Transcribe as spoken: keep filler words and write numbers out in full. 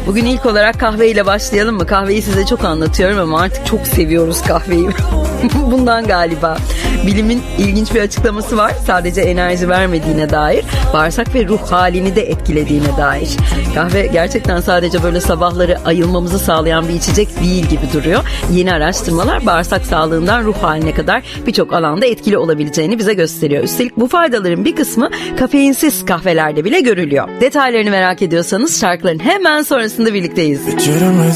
Bugün ilk olarak kahveyle başlayalım mı? Kahveyi size çok anlatıyorum ama artık çok seviyoruz kahveyi. Bundan galiba. Bilimin ilginç bir açıklaması var. Sadece enerji vermediğine dair, bağırsak ve ruh halini de etkilediğine dair. Kahve gerçekten sadece böyle sabahları ayılmamızı sağlayan bir içecek değil gibi duruyor. Yeni araştırmalar bağırsak sağlığından ruh haline kadar birçok alanda etkili olabileceğini bize gösteriyor. Üstelik bu faydaların bir kısmı kafeinsiz kahvelerde bile görülüyor. Detaylarını merak ediyorsanız şarkıların hemen sonrasında birlikteyiz.